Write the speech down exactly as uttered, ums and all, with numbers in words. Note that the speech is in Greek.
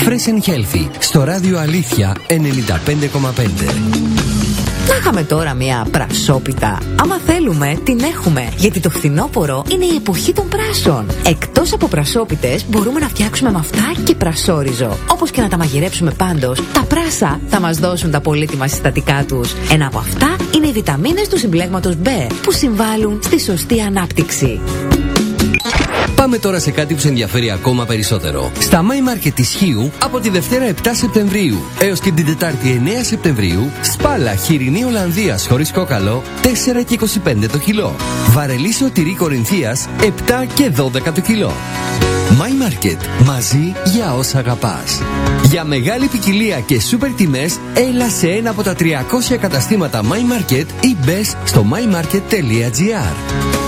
Fresh and Healthy στο ράδιο Αλήθεια ενενήντα πέντε κόμμα πέντε. Να είχαμε τώρα μια πρασόπιτα. Άμα θέλουμε, την έχουμε. Γιατί το φθινόπωρο είναι η εποχή των πράσων. Εκτός από πρασόπιτες, μπορούμε να φτιάξουμε με αυτά και πρασόριζο. Όπως και να τα μαγειρέψουμε πάντως, τα πράσα θα μας δώσουν τα πολύτιμα συστατικά τους. Ένα από αυτά είναι οι βιταμίνες του συμπλέγματος B, που συμβάλλουν στη σωστή ανάπτυξη. Πάμε τώρα σε κάτι που σε ενδιαφέρει ακόμα περισσότερο. Στα My Market της Χίου από τη Δευτέρα επτά Σεπτεμβρίου έως και την Τετάρτη εννέα Σεπτεμβρίου, σπάλα χοιρινή Ολλανδίας χωρίς κόκαλο τέσσερα και είκοσι πέντε το κιλό. Βαρελίσιο τυρί Κορινθίας επτά και δώδεκα το κιλό. My Market. Μαζί για όσα αγαπάς. Για μεγάλη ποικιλία και σούπερ τιμές, έλα σε ένα από τα τριακόσια καταστήματα My Market ή μπες στο my market τελεία gr.